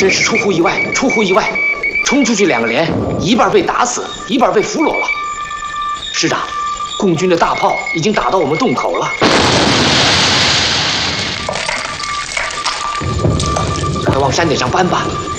真是出乎意外，出乎意外！冲出去2个连，一半被打死，一半被俘虏了。师长，共军的大炮已经打到我们洞口了，快往山顶上搬吧！